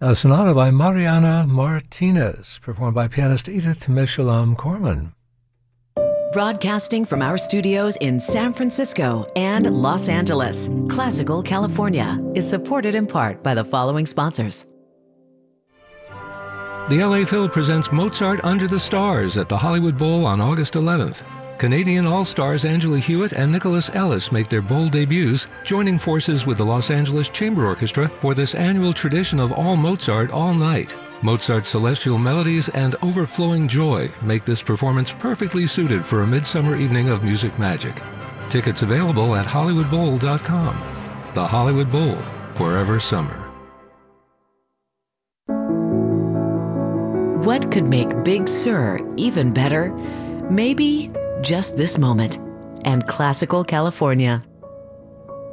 A sonata by Mariana Martinez, performed by pianist Edith Mishalem Corman. Broadcasting from our studios in San Francisco and Los Angeles, Classical California is supported in part by the following sponsors. The LA Phil presents Mozart Under the Stars at the Hollywood Bowl on August 11th. Canadian All-Stars Angela Hewitt and Nicholas Ellis make their bowl debuts, joining forces with the Los Angeles Chamber Orchestra for this annual tradition of all Mozart all night. Mozart's celestial melodies and overflowing joy make this performance perfectly suited for a midsummer evening of music magic. Tickets available at hollywoodbowl.com. The Hollywood Bowl, forever summer. What could make Big Sur even better? Maybe just this moment. And Classical California.